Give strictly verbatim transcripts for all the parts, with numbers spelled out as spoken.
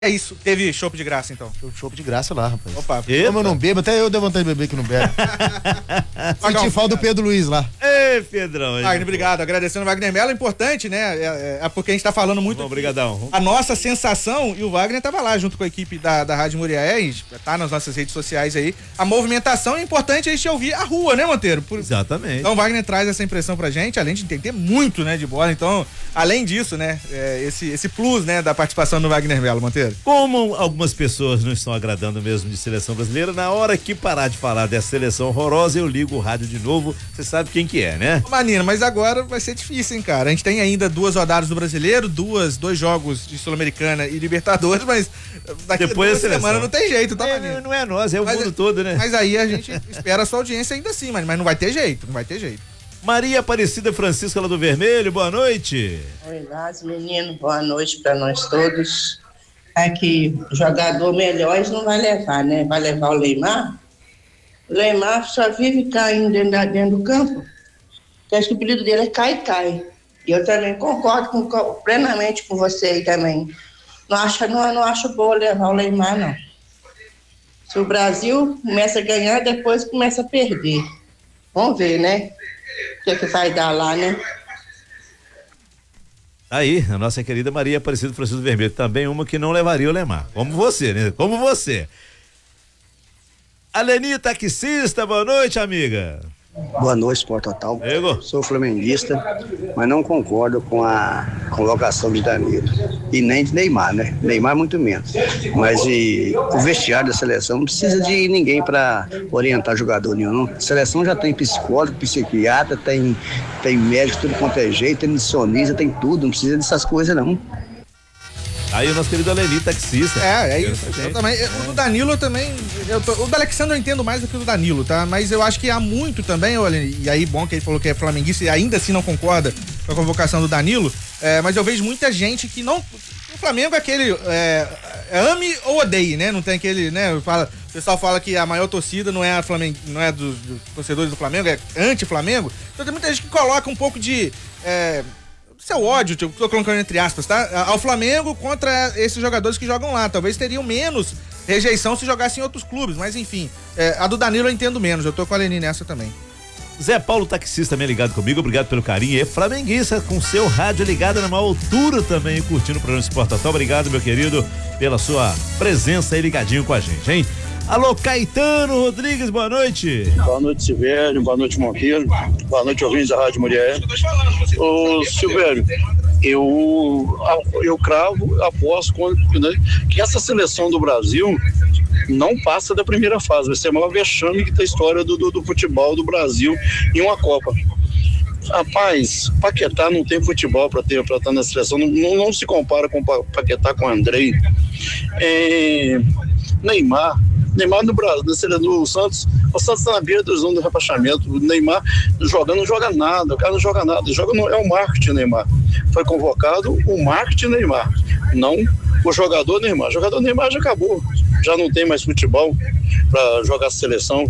É isso, teve chopp de graça então. Chopp de graça lá, rapaz. Opa, Epa. Como eu não bebo, até eu dei vontade de beber que não bebo. Senti falta do Pedro Luiz lá. Ei, Pedrão. Wagner, obrigado. Agradecendo o Wagner Mello, é importante, né? É, é porque a gente tá falando muito. Obrigadão. A nossa sensação, e o Wagner tava lá junto com a equipe da, da Rádio Muriaé, tá nas nossas redes sociais aí. A movimentação é importante a gente ouvir a rua, né, Monteiro? Por... Exatamente. Então o Wagner traz essa impressão pra gente, além de entender muito, né, de bola. Então, além disso, né, é, esse, esse plus, né, da participação do Wagner Mello, Monteiro. Como algumas pessoas não estão agradando mesmo de seleção brasileira, na hora que parar de falar dessa seleção horrorosa, eu ligo o rádio de novo, você sabe quem que é, né? Manino, mas agora vai ser difícil, hein, cara? A gente tem ainda duas rodadas do Brasileiro, duas, dois jogos de Sul-Americana e Libertadores, mas daqui depois a duas semanas não tem jeito, tá, é, Manino? Não é nós, é o mas, mundo todo, né? Mas aí a gente espera a sua audiência ainda assim, mas, mas não vai ter jeito, não vai ter jeito. Maria Aparecida Francisca lá do Vermelho, boa noite. Oi, Lázaro, menino, boa noite pra nós todos. Aqui, jogador melhor eles não vai levar, né? Vai levar o Neymar? O Neymar só vive caindo dentro, da, dentro do campo. Então, acho que o apelido dele é Cai Cai. E eu também concordo com, plenamente com você aí também. Não acho, não, não acho boa levar o Neymar, não. Se o Brasil começa a ganhar, depois começa a perder. Vamos ver, né? O que é que vai dar lá, né? Aí, a nossa querida Maria Aparecida Francisco Vermelho, também uma que não levaria o Lemar. Como você, né? Como você. Aleni, taxista, boa noite, amiga. Boa noite, Sport Total. Ego. Sou flamenguista, mas não concordo com a colocação de Danilo. E nem de Neymar, né? Neymar muito menos. Mas e, o vestiário da seleção não precisa de ninguém para orientar jogador nenhum. Não. A seleção já tem psicólogo, psiquiatra, tem, tem médico, tudo quanto é jeito, tem nutricionista, tem tudo. Não precisa dessas coisas, não. Aí o nosso querido Aleni, taxista. É, é isso. Eu também, eu, o do Danilo eu também. Eu tô, o do Alexandre eu entendo mais do que o do Danilo, tá? Mas eu acho que há muito também, Aleni, e aí bom que ele falou que é flamenguista e ainda assim não concorda com a convocação do Danilo, é, mas eu vejo muita gente que não. O Flamengo é aquele. É, ame ou odeie, né? Não tem aquele, né? Fala, o pessoal fala que a maior torcida não é a Flamengo, não é dos, dos torcedores do Flamengo, é anti-Flamengo. Então tem muita gente que coloca um pouco de. É, seu ódio, eu tô colocando entre aspas, tá? Ao Flamengo contra esses jogadores que jogam lá. Talvez teriam menos rejeição se jogassem em outros clubes, mas enfim. É, a do Danilo eu entendo menos, eu tô com a Leni nessa também. Zé Paulo, taxista, também ligado comigo, obrigado pelo carinho. É flamenguista, com seu rádio ligado na maior altura também, curtindo o programa Sport Total. Obrigado, meu querido, pela sua presença aí ligadinho com a gente, hein? Alô, Caetano Rodrigues, boa noite. Boa noite, Silvério, boa noite, Monteiro, boa noite, ouvintes da Rádio Muriaé. Ô, Silvério, eu, eu cravo, aposto né, que essa seleção do Brasil não passa da primeira fase, vai ser a maior vexame da história do, do, do futebol do Brasil em uma Copa. Rapaz, Paquetá não tem futebol para ter para estar na seleção, não, não, não se compara com Paquetá com Andrei. É, Neymar, Neymar no Brasil, no Santos, o Santos está na beira da zona do rebaixamento. O Neymar jogando não joga nada, o cara não joga nada, joga no, é o marketing Neymar. Foi convocado o marketing Neymar, não o jogador Neymar. O jogador Neymar já acabou, já não tem mais futebol para jogar a seleção.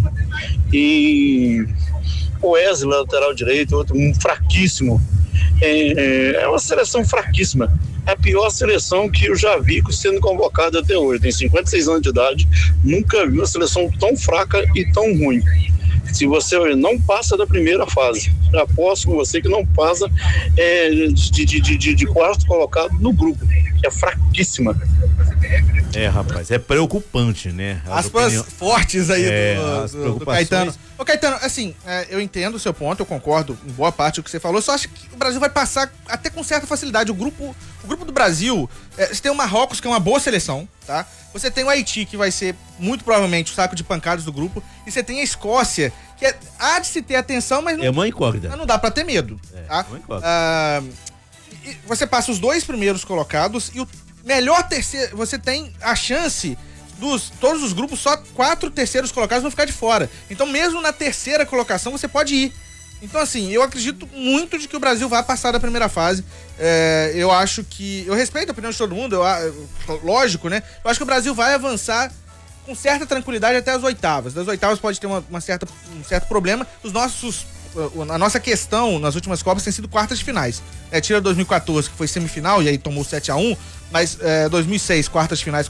E o Wesley, lateral direito, outro um fraquíssimo. É, é uma seleção fraquíssima. É a pior seleção que eu já vi sendo convocada até hoje. Tem cinquenta e seis anos de idade, nunca vi uma seleção tão fraca e tão ruim. Se você não passa da primeira fase, já aposto com você que não passa é, de, de, de, de quarto colocado no grupo, que é fraquíssima. É, rapaz, é preocupante, né? As Aspas opinião... fortes aí é, do, do, do Caetano. Ô, Caetano, assim, é, eu entendo o seu ponto, eu concordo em boa parte do que você falou, só acho que o Brasil vai passar até com certa facilidade. O grupo, o grupo do Brasil, é, você tem o Marrocos, que é uma boa seleção, tá? Você tem o Haiti, que vai ser muito provavelmente o saco de pancadas do grupo, e você tem a Escócia, que é, há de se ter atenção, mas não, é uma incógnita. Mas não dá pra ter medo, é, tá? É uma incógnita. Ah, e você passa os dois primeiros colocados e o melhor terceiro, você tem a chance dos todos os grupos, só quatro terceiros colocados vão ficar de fora. Então, mesmo na terceira colocação, você pode ir. Então, assim, eu acredito muito de que o Brasil vai passar da primeira fase. É, eu acho que... Eu respeito a opinião de todo mundo, eu, eu, lógico, né? Eu acho que o Brasil vai avançar com certa tranquilidade até as oitavas. Das oitavas pode ter uma, uma certa, um certo problema. Os nossos a nossa questão nas últimas Copas tem sido quartas de finais. É, tira dois mil e quatorze, que foi semifinal, e aí tomou sete a um, mas é, dois mil e seis, quartas de finais